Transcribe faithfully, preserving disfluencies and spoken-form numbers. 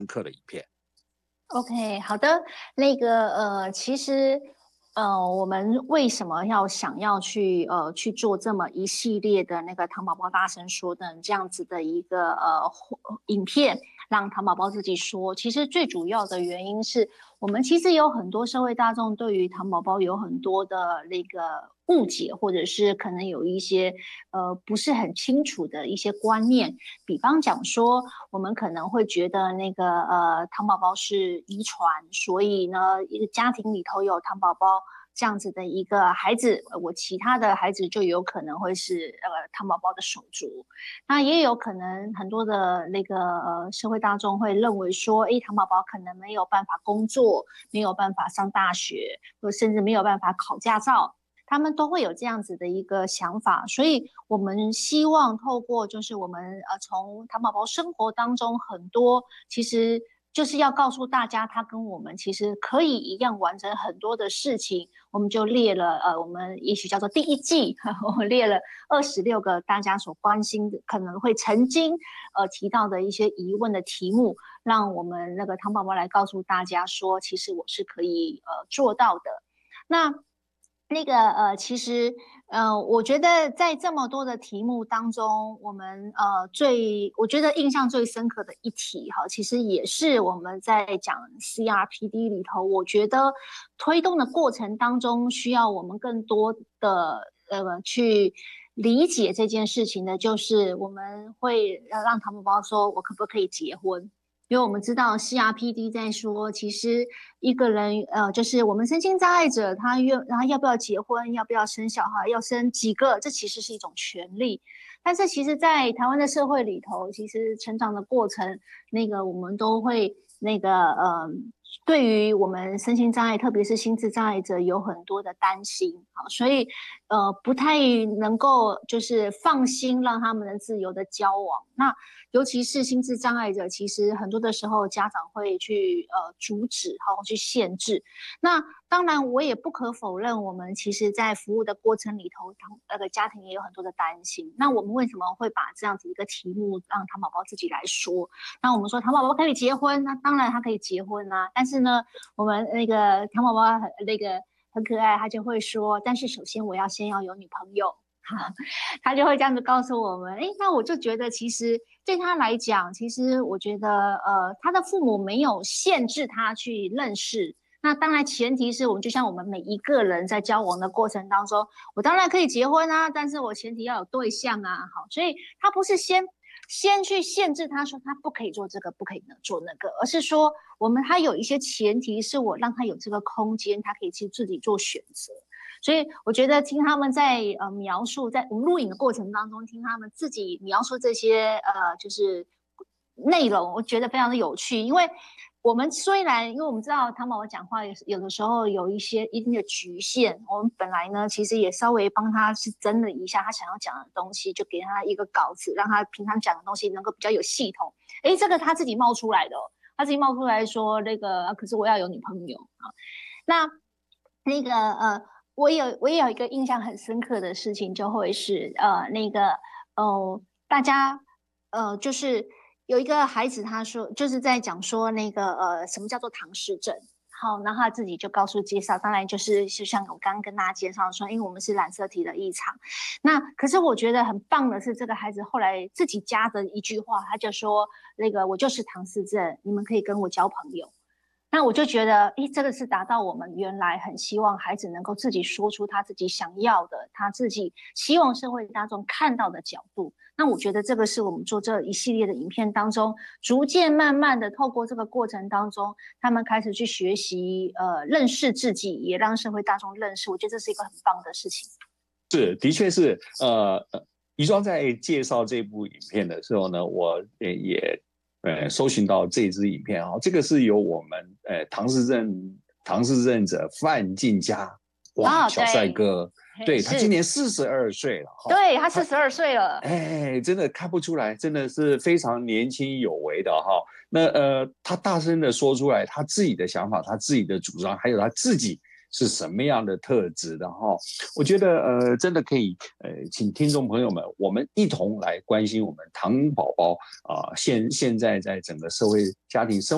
刻的影片。 OK， 好的，那个呃，其实呃，我们为什么要想要去呃去做这么一系列的那个糖宝宝大声说的这样子的一个呃影片，让糖宝宝自己说？其实最主要的原因是我们其实有很多社会大众对于糖宝宝有很多的那个误解，或者是可能有一些呃不是很清楚的一些观念。比方讲说，我们可能会觉得那个呃糖宝宝是遗传，所以呢，一个家庭里头有糖宝宝这样子的一个孩子，我其他的孩子就有可能会是呃糖宝宝的手足。那也有可能很多的那个呃社会大众会认为说，诶，糖宝宝可能没有办法工作，没有办法上大学，或甚至没有办法考驾照。他们都会有这样子的一个想法，所以我们希望透过就是我们呃从糖宝宝生活当中很多，其实就是要告诉大家，他跟我们其实可以一样完成很多的事情。我们就列了呃，我们也许叫做第一季，我们列了二十六个大家所关心的，可能会曾经呃提到的一些疑问的题目，让我们那个糖宝宝来告诉大家说，其实我是可以呃做到的。那那个呃，其实呃，我觉得在这么多的题目当中，我们呃最我觉得印象最深刻的一题哈，其实也是我们在讲 C R P D 里头，我觉得推动的过程当中，需要我们更多的呃去理解这件事情的，就是我们会让糖宝宝说，我可不可以结婚？因为我们知道 C R P D 在说，其实一个人呃，就是我们身心障碍者，他愿他要不要结婚，要不要生小孩，要生几个，这其实是一种权利。但是其实，在台湾的社会里头，其实成长的过程，那个我们都会那个呃，对于我们身心障碍，特别是心智障碍者，有很多的担心，好，所以呃，不太能够就是放心让他们的自由的交往。那尤其是心智障碍者，其实很多的时候家长会去呃阻止，好去限制。那当然，我也不可否认，我们其实在服务的过程里头，那个家庭也有很多的担心。那我们为什么会把这样子一个题目让糖宝宝自己来说？那我们说糖宝宝可以结婚，那当然他可以结婚啊。但是呢，我们那个糖宝宝很那个很可爱，他就会说，但是首先我要先要有女朋友。他就会这样子告诉我们，哎，那我就觉得其实对他来讲，其实我觉得呃，他的父母没有限制他去认识。那当然前提是我们就像我们每一个人在交往的过程当中，我当然可以结婚啊，但是我前提要有对象啊，好，所以他不是先先去限制他说他不可以做这个，不可以做那个，而是说我们他有一些前提是我让他有这个空间，他可以去自己做选择。所以我觉得听他们在呃描述，在我们录影的过程当中，听他们自己描述这些呃就是内容，我觉得非常的有趣。因为我们虽然，因为我们知道糖宝宝讲话有的时候有一些一定的局限，我们本来呢其实也稍微帮他是整理一下他想要讲的东西，就给他一个稿子，让他平常讲的东西能够比较有系统。诶，这个他自己冒出来的、哦，他自己冒出来说那个，啊、可是我要有女朋友啊。那那个呃。我有我也有一个印象很深刻的事情，就会是呃那个呃大家呃就是有一个孩子他说就是在讲说那个呃什么叫做唐氏症。好，然后他自己就告诉介绍，当然就是就像我刚刚跟大家介绍说，因为我们是染色体的异常。那可是我觉得很棒的是，这个孩子后来自己加的一句话，他就说那个我就是唐氏症，你们可以跟我交朋友。那我就觉得，诶，这个是达到我们原来很希望孩子能够自己说出他自己想要的，他自己希望社会大众看到的角度。那我觉得这个是我们做这一系列的影片当中，逐渐慢慢的透过这个过程当中，他们开始去学习，呃，认识自己，也让社会大众认识。我觉得这是一个很棒的事情。 是，的确是，呃，宜庄在介绍这部影片的时候呢，我也。呃，搜寻到这支影片啊，这个是由我们呃唐氏症唐氏症者范进嘉，哇，哦、小帅哥，对他今年四十二岁了， 对他四十二岁了， 哎，真的看不出来，真的是非常年轻有为的哈。那呃，他大声的说出来他自己的想法，他自己的主张，还有他自己是什么样的特质的哈？我觉得呃，真的可以呃，请听众朋友们，我们一同来关心我们糖宝宝啊、呃，现现在在整个社会家庭生活。